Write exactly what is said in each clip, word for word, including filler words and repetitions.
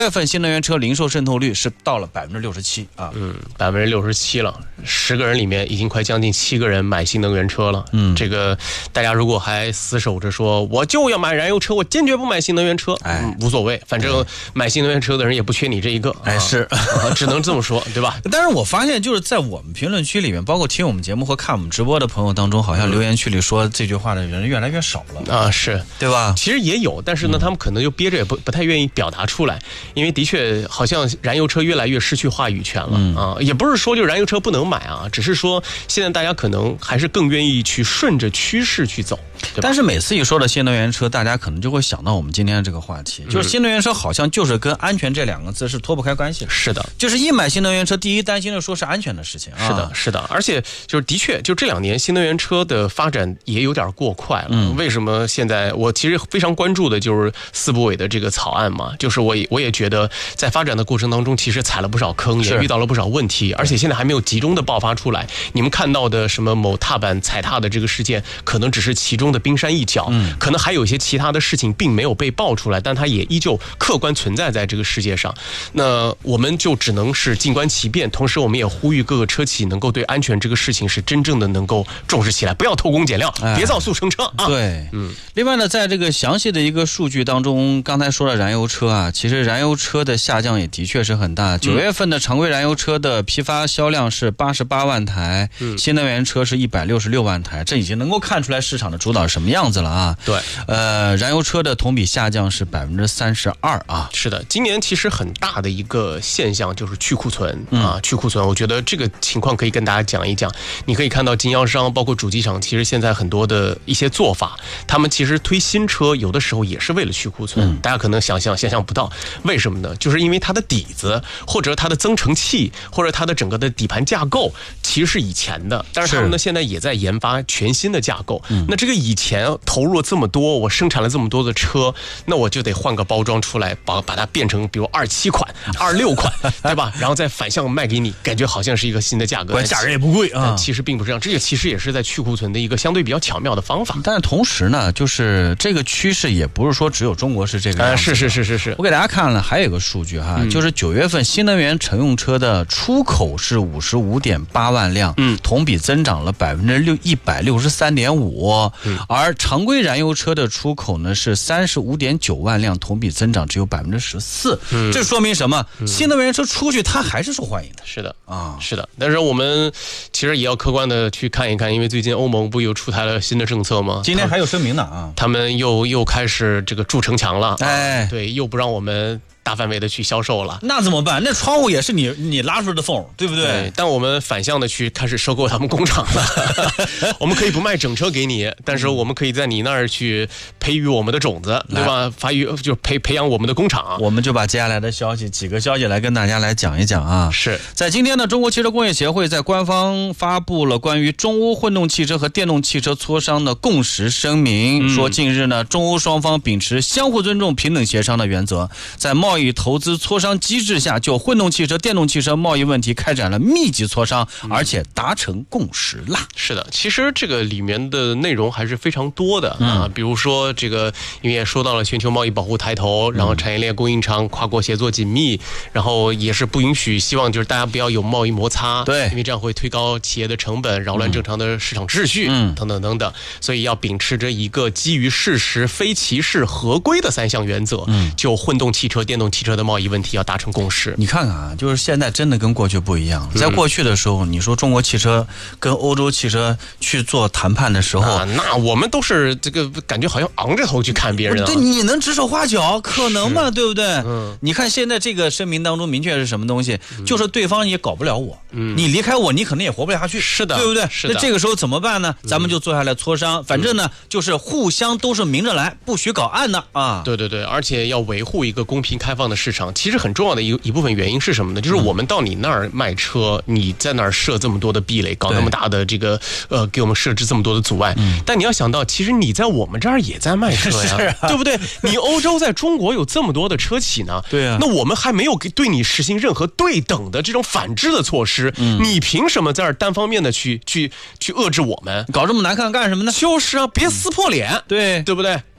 月份新能源车零售渗透率是到了百分之六十七啊， 嗯，百分之六十七了，十个人里面已经快将近七个人买新能源车了。嗯，这个大家如果还死守着说我就要买燃油车，我坚决不买新能源车，哎，嗯、无所谓，反正买新能源车的人也不缺你这一个， 哎，是、 啊，只能这么说，对吧？ 但是我发现就是在我们评论区里面，包括听我们节目和看我们直播的朋友当中，好像留言区里说这句话的人越来越少了啊，是对吧？ 其实也有，但是呢，他们可能就憋着也不不太愿意表达出来，因为的确好像燃油车越来越失去话语权了、嗯、啊。也不是说就燃油车不能买啊，只是说现在大家可能还是更愿意去顺着趋势去走。 但是每次一说到新能源车，大家可能就会想到我们今天的这个话题，就是新能源车好像就是跟安全这两个字是脱不开关系的。 是的， 就是一买新能源车，第一担心的说是安全的事情。 是的，是的，而且就是的确，就这两年新能源车的发展也有点过快了。嗯、为什么现在我其实非常关注的就是四部委的这个草案嘛？就是我也我也觉得在发展的过程当中，其实踩了不少坑，也遇到了不少问题，而且现在还没有集中的爆发出来。你们看到的什么某踏板踩踏的这个事件，可能只是其中的冰山一角。嗯，可能还有一些其他的事情并没有被爆出来，但它也依旧客观存在在这个世界上。那我们就只能是静观其变，同时我们也呼吁各个车企能够对安全这个事情是真正的能够重视起来，不要偷工减料，哎、别造速成车啊。 对，嗯。另外呢，在这个详细的一个数据当中，刚才说了燃油车啊，其实燃油车的下降也的确是很大。九、嗯、月份的常规燃油车的批发销量是八十八万台，嗯、新能源车是一百六十六万台，这已经能够看出来市场的主导是什么样子了啊。 对， 呃，燃油车的同比下降是百分之三十二啊。 是的，今年其实很大的一个现象就是去库存、嗯、啊，去库存。我觉得这个情况可以跟大家讲一讲。你可以看到经销商包括主机厂，其实现在很多的一些做法，他们其实推新车有的时候也是为了去库存。嗯、大家可能想象想象不到，为什么呢？就是因为它的底子或者它的增程器或者它的整个的底盘架构其实是以前的，但是他们呢现在也在研发全新的架构。嗯、那这个以前投入了这么多，我生产了这么多的车，那我就得换个包装出来，把把它变成比如二七款、二六款，对吧？然后再反向卖给你，感觉好像是一个新的价格， 价格也不贵啊。 其实并不是这样，这个其实也是在去库存的一个相对比较巧妙的方法。 但是同时呢，就是这个趋势也不是说只有中国是这个样子、呃。 是是是是是。 我给大家看了还有一个数据哈，嗯、就是九月份新能源乘用车的出口是五十五点八万辆，嗯，同比增长了百分之六一百六十三点五，而常规燃油车的出口呢是三十五点九万辆，同比增长只有百分之十四。这说明什么？嗯、新能源车出去它还是受欢迎的。 是的啊，是的。但是我们其实也要客观的去看一看，因为最近欧盟不又出台了新的政策吗？ 今天还有声明呢啊， 他们又又开始这个筑城墙了， 哎， 对，又不让我们大范围的去销售了。 那怎么办？那窗户也是你你拉出来的缝，对不对？ 对，但我们反向的去开始收购他们工厂了。我们可以不卖整车给你，但是我们可以在你那儿去培育我们的种子，对吧？发育就培培养我们的工厂。 我们就把接下来的消息几个消息来跟大家来讲一讲啊。 是在今天呢，中国汽车工业协会在官方发布了关于中欧混动汽车和电动汽车磋商的共识声明，嗯、说近日呢，中欧双方秉持相互尊重、平等协商的原则，在贸易投资磋商机制下，就混动汽车、电动汽车贸易问题开展了密集磋商，而且达成共识啦。 是的，其实这个里面的内容还是非常多的、嗯、啊，比如说这个，因为也说到了全球贸易保护抬头，然后产业链供应商跨国协作紧密，然后也是不允许，希望就是大家不要有贸易摩擦， 对， 因为这样会推高企业的成本，扰乱正常的市场秩序，嗯，等等等等，所以要秉持着一个基于事实、非歧视、合规的三项原则，嗯，就混动汽车、电动汽车的贸易问题要达成共识。 你看看啊，就是现在真的跟过去不一样。在过去的时候，你说中国汽车跟欧洲汽车去做谈判的时候， 啊、那我们都是这个感觉好像昂着头去看别人、啊。 对，你能指手画脚，可能吗？对不对？嗯。你看现在这个声明当中明确是什么东西？嗯、就是对方也搞不了我，嗯，你离开我，你可能也活不了下去。 是的， 对不对？ 是的。 那这个时候怎么办呢？咱们就坐下来磋商，嗯、反正呢，就是互相都是明着来，不许搞暗的啊。 对对对，而且要维护一个公平开放的市场。其实很重要的一一部分原因是什么呢？就是我们到你那儿卖车，你在那儿设这么多的壁垒，搞那么大的这个呃，给我们设置这么多的阻碍。嗯、但你要想到，其实你在我们这儿也在卖车呀，啊、对不对？你欧洲在中国有这么多的车企呢， 对啊。 那我们还没有给对你实行任何对等的这种反制的措施，嗯、你凭什么在这儿单方面的去去去遏制我们？ 搞这么难看干什么呢？ 就是啊，别撕破脸， 对对不对？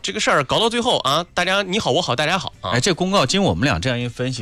这个事儿搞到最后啊，大家你好我好大家好啊。 哎，这公告经我们俩这样一分析。